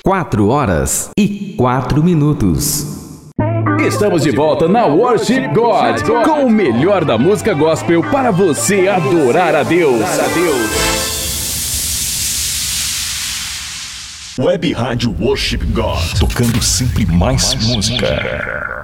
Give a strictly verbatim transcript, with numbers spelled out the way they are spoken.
quatro horas e quatro minutos. Estamos de volta na Worship God, com o melhor da música gospel para você adorar a Deus. Web Rádio Worship God, tocando sempre mais música.